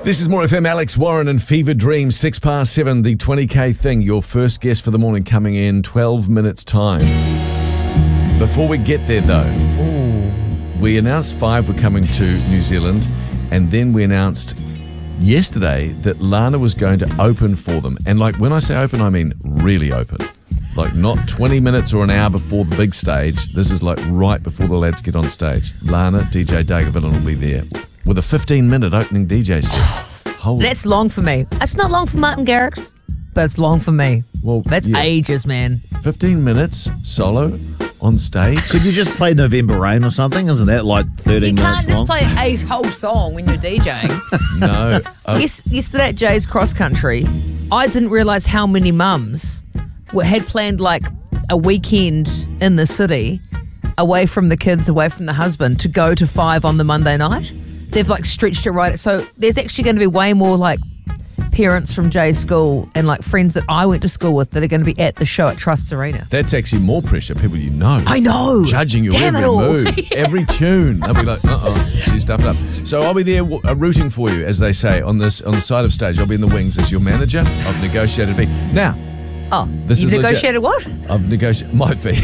This is More FM, Alex Warren and Fever Dream, 7:06, the 20K thing. Your first guest for the morning coming in 12 minutes time. Before we get there though, we announced 5 were coming to New Zealand, and then we announced yesterday that Lana was going to open for them. And like when I say open, I mean really open. Like not 20 minutes or an hour before the big stage. This is like right before the lads get on stage. Lana, DJ Dagavillan will be there with a 15-minute opening DJ set. Holy. That's long for me. It's not long for Martin Garrix, but it's long for me. Well, that's ages, man. 15 minutes solo on stage. Could you just play November Rain or something? Isn't that like 13 minutes long? You can't just play a whole song when you're DJing. No. Yesterday at Jay's Cross Country, I didn't realise how many mums had planned like a weekend in the city away from the kids, away from the husband, to go to 5 on the Monday night. They've like stretched it right. So there's actually going to be way more like parents from Jay's school and like friends that I went to school with that are going to be at the show at Trust Arena. That's actually more pressure. People you know. I know. Judging your every move, every tune. They'll be like, she's stuffed up. So I'll be there rooting for you, as they say, on the side of stage. I'll be in the wings as your manager. I've negotiated a fee. Now, you negotiated what? I've negotiated my fee.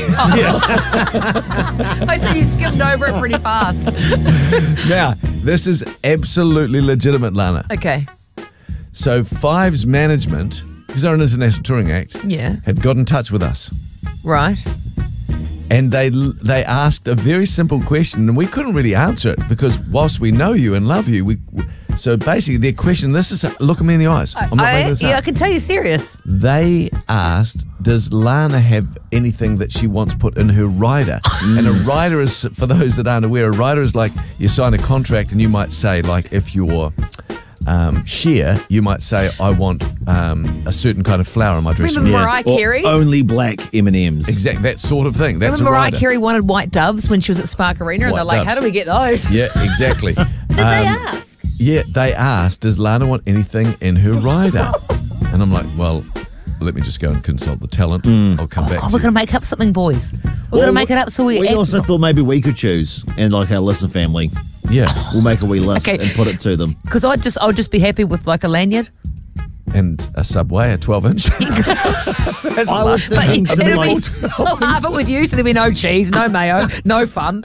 I thought you skimmed over it pretty fast. Now, this is absolutely legitimate, Lana. Okay. So 5's management, because they're an international touring act, have got in touch with us. Right. And they asked a very simple question, and we couldn't really answer it because whilst we know you and love you, so basically their question, look at me in the eyes. I'm not making this up. I can tell you're serious. They asked, does Lana have anything that she wants put in her rider? And a rider is, for those that aren't aware, a rider is like you sign a contract and you might say, like if you're Cher, you might say, I want a certain kind of flower in my dressing room. Remember Mariah Carey? Only black M&Ms. Exactly, that sort of thing. That's Remember Mariah Carey wanted white doves when she was at Spark Arena, and they're like, how do we get those? Yeah, exactly. Did they ask? Yeah, they asked, does Lana want anything in her rider? And I'm like, well, let me just go and consult the talent. I'll come back. We're going to make up something, boys. We're going to make it up so we also thought maybe we could choose, and like our listen family. Yeah. We'll make a wee list and put it to them. Because I'll just be happy with like a lanyard. And a Subway, a 12-inch. I was thinking something like... I'll have it with you, so there'll be no cheese, no mayo, no fun.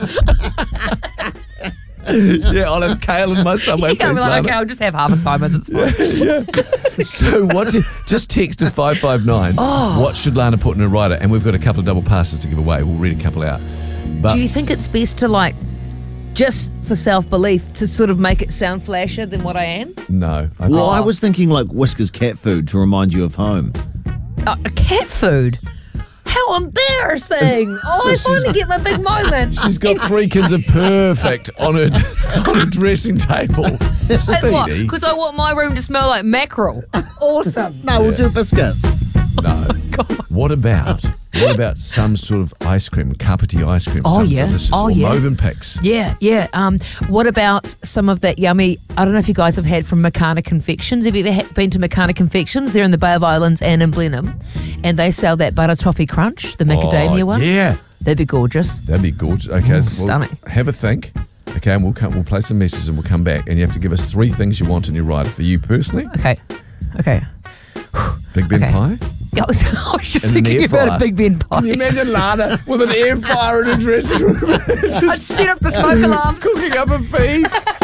Yeah, I'll have kale in my Subway. I'll be like, okay, I'll just have half a Simon's, it's fine. Yeah. So just text to 559. What should Lana put in her rider? And we've got a couple of double passes to give away. We'll read a couple out. But do you think it's best to like, just for self-belief, to sort of make it sound flashier than what I am? No. I was thinking like Whisker's cat food to remind you of home. Cat food? How embarrassing! I finally get my big moment. She's got 3 kids of perfect on her dressing table. Speedy. Because I want my room to smell like mackerel. Awesome. No, we'll do biscuits. No. What about some sort of ice cream, carpety ice cream? Delicious, or Movenpix. Yeah. What about some of that yummy, I don't know if you guys have had from Makana Confections. Have you ever been to Makana Confections? They're in the Bay of Islands and in Blenheim. And they sell that butter toffee crunch, the macadamia one. Yeah. That'd be gorgeous. Okay, so stunning. Have a think. Okay, and we'll play some messages and we'll come back. And you have to give us 3 things you want in your rider for you personally. Okay. Big Ben pie? I was just thinking about a Big Ben pie. Can you imagine Lana with an air fryer in a dressing room? I'd set up the smoke alarms. Cooking up a feed.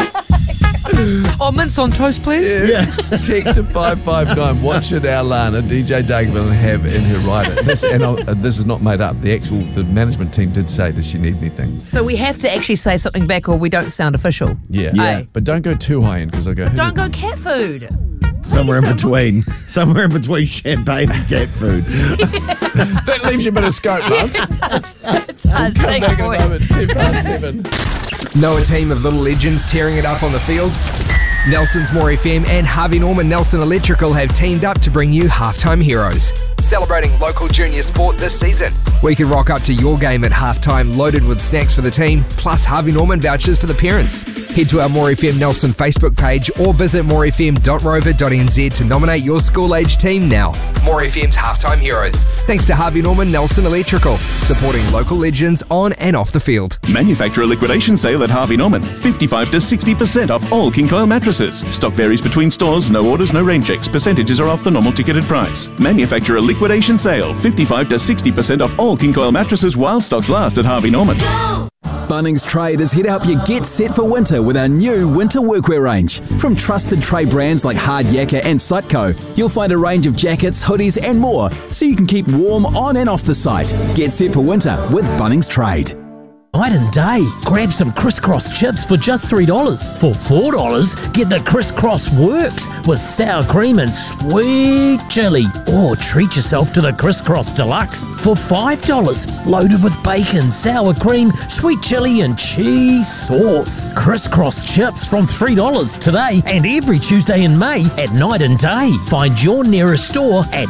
Mince on toast, please. Yeah. Text to 559. What should our Lana, DJ Dagavillan, have in her rider? This is not made up. The management team did say, does she need anything? So we have to actually say something back or we don't sound official. Yeah. But don't go too high end because I'll go... Don't go cat food. Somewhere in between champagne and cat food. That leaves you a bit of scope, Lance. It does. Come back in a moment, 7:10. Know a team of little legends tearing it up on the field? Nelson's More FM and Harvey Norman Nelson Electrical have teamed up to bring you Halftime Heroes, celebrating local junior sport this season. We can rock up to your game at halftime loaded with snacks for the team, plus Harvey Norman vouchers for the parents. Head to our More FM Nelson Facebook page or visit morefm.rover.nz to nominate your school-age team now. More FM's Halftime Heroes. Thanks to Harvey Norman Nelson Electrical, supporting local legends on and off the field. Manufacturer liquidation sale at Harvey Norman. 55 to 60% off all King Coil mattresses. mattresses. Stock varies between stores, no orders, no rain checks. Percentages are off the normal ticketed price. Manufacturer liquidation sale, 55 to 60% off all King Coil mattresses while stocks last at Harvey Norman. Bunnings Trade is here to help you get set for winter with our new winter workwear range. From trusted trade brands like Hard Yakka and Siteco, you'll find a range of jackets, hoodies and more so you can keep warm on and off the site. Get set for winter with Bunnings Trade. Night and day. Grab some crisscross chips for just $3. For $4, get the crisscross works with sour cream and sweet chili. Or treat yourself to the crisscross deluxe for $5, loaded with bacon, sour cream, sweet chili and cheese sauce. Crisscross chips from $3 today and every Tuesday in May at Night and Day. Find your nearest store at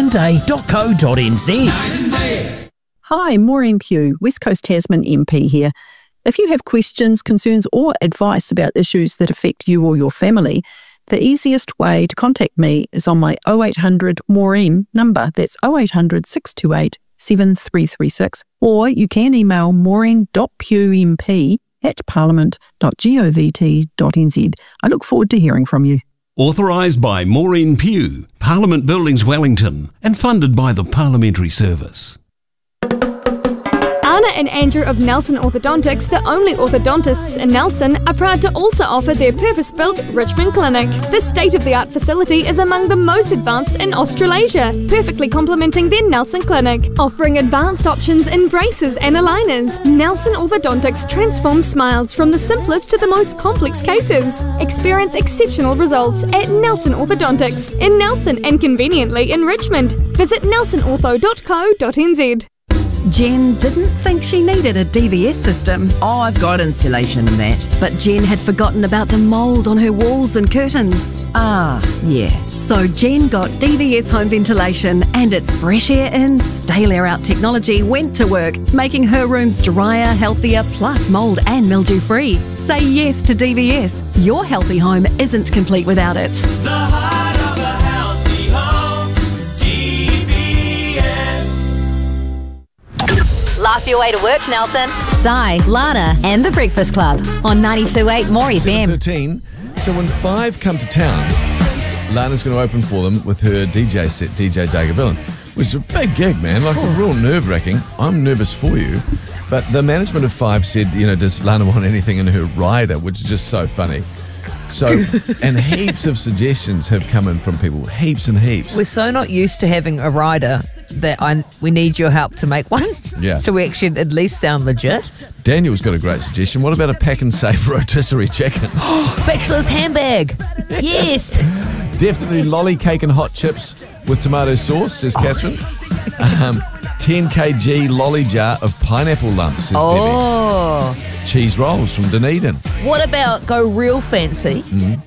nightandday.co.nz. Hi, Maureen Pugh, West Coast Tasman MP here. If you have questions, concerns or advice about issues that affect you or your family, the easiest way to contact me is on my 0800 Maureen number. That's 0800 628 7336. Or you can email maureen.pewmp@parliament.govt.nz. I look forward to hearing from you. Authorised by Maureen Pugh, Parliament Buildings Wellington, and funded by the Parliamentary Service. Anna and Andrew of Nelson Orthodontics, the only orthodontists in Nelson, are proud to also offer their purpose-built Richmond Clinic. This state-of-the-art facility is among the most advanced in Australasia, perfectly complementing their Nelson Clinic. Offering advanced options in braces and aligners, Nelson Orthodontics transforms smiles from the simplest to the most complex cases. Experience exceptional results at Nelson Orthodontics in Nelson and conveniently in Richmond. Visit nelsonortho.co.nz. Jen didn't think she needed a DVS system. Oh, I've got insulation and that. But Jen had forgotten about the mould on her walls and curtains. Ah, yeah. So Jen got DVS home ventilation, and its fresh air in, stale air out technology went to work, making her rooms drier, healthier, plus mould and mildew free. Say yes to DVS. Your healthy home isn't complete without it. The heart of a healthy home, DVS. Laugh your way to work, Nelson. Sai, Lana, and the Breakfast Club on 92.8 More FM. 13. So when 5 come to town, Lana's going to open for them with her DJ set, DJ Jagabillan, which is a big gig, man, like real nerve-wracking. I'm nervous for you. But the management of 5 said, does Lana want anything in her rider, which is just so funny. So, and heaps of suggestions have come in from people, heaps and heaps. We're so not used to having a rider that we need your help to make one. Yeah. So we actually at least sound legit. Daniel's got a great suggestion. What about a pack and save rotisserie chicken? Bachelor's handbag. Yes. Definitely lolly cake and hot chips with tomato sauce, says Catherine. 10 kg lolly jar of pineapple lumps, says Debbie. Cheese rolls from Dunedin. What about go real fancy?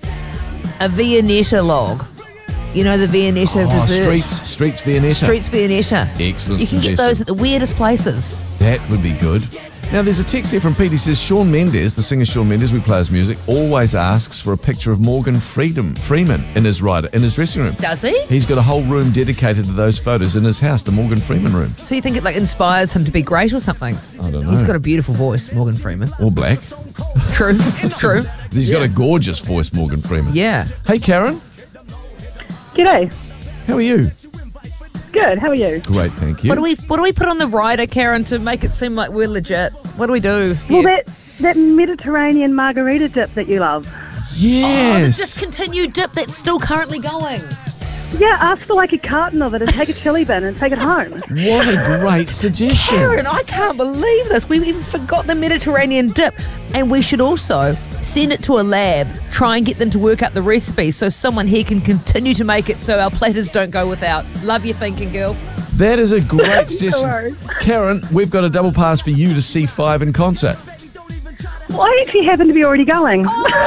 A Viennetta log. You know the Viennetta dessert? Streets Viennetta. Streets Viennetta. Excellent You can get those at the weirdest places. That would be good. Now, there's a text here from Pete. He says, Shawn Mendes, the singer Shawn Mendes, we play his music, always asks for a picture of Morgan Freeman in his dressing room. Does he? He's got a whole room dedicated to those photos in his house, the Morgan Freeman room. So you think it inspires him to be great or something? I don't know. He's got a beautiful voice, Morgan Freeman. Or black. True. True. He's got a gorgeous voice, Morgan Freeman. Yeah. Hey, Karen. G'day. How are you? Good. How are you? Great, thank you. What do we put on the rider, Karen, to make it seem like we're legit? What do we do? Well, that Mediterranean margarita dip that you love. Yes. The discontinued dip that's still currently going. Yeah, ask for like a carton of it and take a chili bin and take it home. What a great suggestion. Karen, I can't believe this. We've even forgot the Mediterranean dip. And we should also send it to a lab, try and get them to work out the recipe so someone here can continue to make it so our platters don't go without. Love your thinking, girl. That is a great suggestion. worries. Karen, we've got a double pass for you to see 5 in concert. Well, I actually happen to be already going.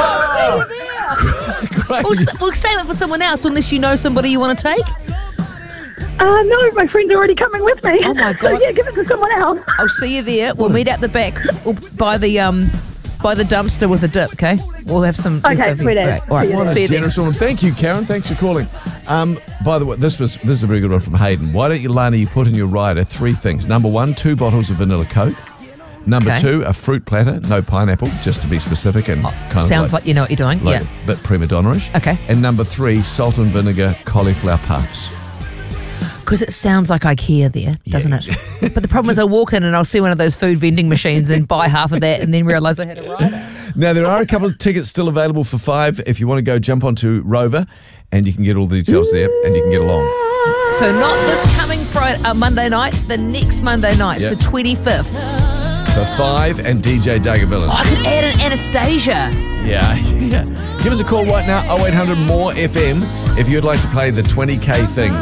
Great. We'll save it for someone else unless you know somebody you want to take. No, my friend's already coming with me. Oh, my God. So, yeah, give it to someone else. I'll see you there. We'll meet out the back. We'll by the dumpster with a dip, okay? We'll have some. Okay, sweet as. All right, See you What see a you then. generous woman. Thank you, Karen. Thanks for calling. By the way, this is a very good one from Hayden. Why don't you, Lana, you put in your rider 3 things. Number 1, 2 bottles of vanilla Coke. Number Okay. 2, a fruit platter, no pineapple, just to be specific and kind of Sounds like you know what you're doing. like Yeah. a bit prima donna-ish. Okay. And number 3, salt and vinegar cauliflower puffs. Because it sounds like IKEA there, doesn't it? But the problem is I walk in and I'll see one of those food vending machines and buy half of that and then realise I had a rider. Now, there are a couple of tickets still available for 5 if you want to go jump onto Rover, and you can get all the details there and you can get along. So not this coming Monday night, the next Monday night, Yep. it's the 25th. For 5 and DJ Dagavillin. Oh, I could add an Anastasia. Yeah. Give us a call right now, 0800 more FM, if you'd like to play the 20K thing.